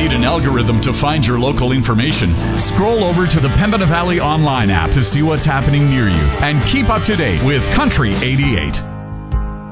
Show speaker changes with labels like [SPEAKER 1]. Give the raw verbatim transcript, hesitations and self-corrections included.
[SPEAKER 1] need an algorithm to find your local information? Scroll over to the Pembina Valley Online app to see what's happening near you and keep up to date with Country eighty-eight.